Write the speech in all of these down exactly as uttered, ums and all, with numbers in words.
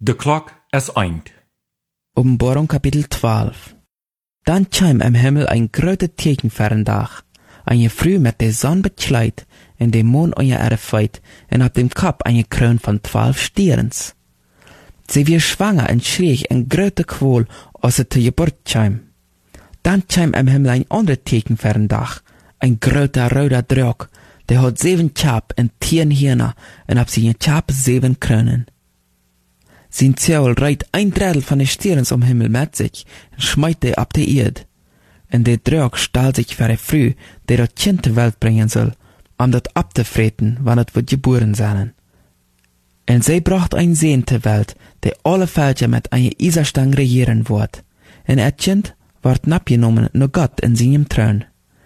De klok is eind. Openbaring kapitel twaalf. Dan kwam am Himmel ein grote teken voor een dag, eine Frau met de zon bekleid en de mond on je erfeit en op dem kop eine kroon van twaalf sterens. Sie wir schwanger en schreeg en grote kwol als ze te geburt kwam. Dan kwam am Himmel ein ander teken voor een dag, ein grote rode draak, der had zeven kap en tien hirner en op zijn kap zeven kronen. Zijn Zeul reit ein Drittel von de sterens om Himmel met zich en schmeit die op de Erd. En de draak stahl sich für de Früh, die dat Kind ter Welt bringen soll, um dat abzufreten, wann het wird geboren zijn. En zij bracht ein Sehen ter Welt, der alle Völker mit einer Eisenstang regieren wird. En het Kind ward abgenommen nur Gott in seinem Thron.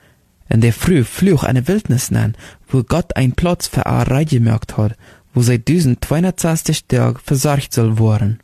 En der Früh flog eine Wildnis an, wo Gott ein Platz für ihr Reich gemerkt hat, wo sie zwölfhundertzwanzig Tage versorgt soll worden.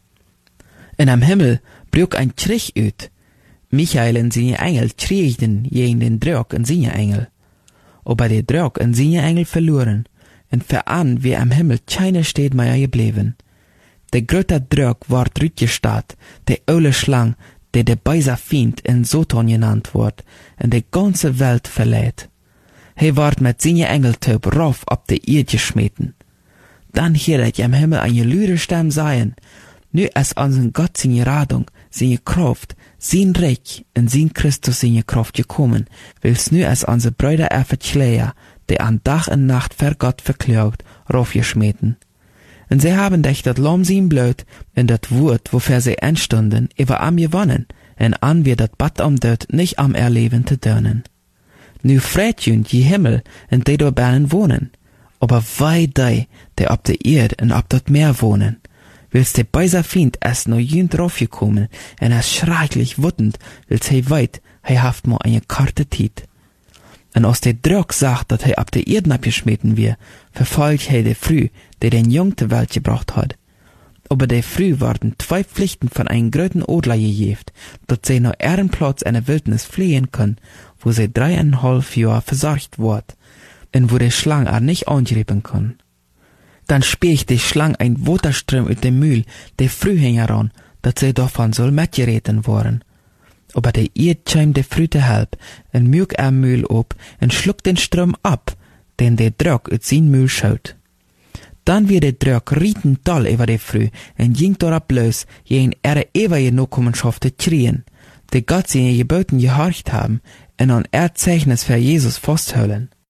En am Himmel brach ein Krieg uit. Michael en seine Engel kriegten gegen den Draak en seine Engel. Aber der Draak en seine Engel verloren, en veran wie am Himmel keine steht mehr geblieben. Der grote Draak ward rütgestaat, der oude Schlang, der der böse Feind in Satan genannt wird, en die ganze Welt verleiht. Hij ward mit seine Engeltüb rauf op de Erde geschmeten. Dann hörte ich am Himmel eine lüde Stimme sagen, nu ist unseren Gott seine Radung, seine Kraft, sein Reich und sein Christus seine Kraft gekommen, wils nu ist unsere Brüder Erverkläger, die an Tag und Nacht für Gott verklagt, raufgeschmeten. Und sie haben dich dat Lamm sein Blut in dat Wort, wofür sie entstunden, über am gewonnen, und an wir dat Bad am Död nicht am Erleben zu dörnen. Nu freit jünd die Himmel, und die dort bernen wohnen. Aber wei die, die op der Erde und op dat Meer wohnen. Wils der böse Feind erst noch jünd draufgekommen, und er ist schrecklich wütend, wils he weit, he haft mo eine karte Tiet. Und als der Draak sagt, dat he op der Erde abgeschmeten wir, verfolgt he de Früh, der den Jung zur Welt gebracht hat. Aber der Früh waren zwei Pflichten von einem großen Adler gejeft, dat sie noch ihren Platz in der Wildnis fliehen können, wo sie dreieinhalb Jahre versorgt wird, und wo der Schlang er nicht angreifen kann. Dann spielt die Schlang ein Wasserstrom uit dem Mühl, der Früh heran, dat sie davon soll mitgereten worden. Aber der Erd käm der Früh te help, en müg er Mühl op, en schluckt den Strom ab, den der Draak uit sein Mühl schaut. Dann wird der Draak rieten toll über der Früh, en ging dort los, gegen ihre ewige Nachkommenschaft zu kriegen, die Gott seine Geboten gehorcht haben, en an er Zeichnis für Jesus festhalten.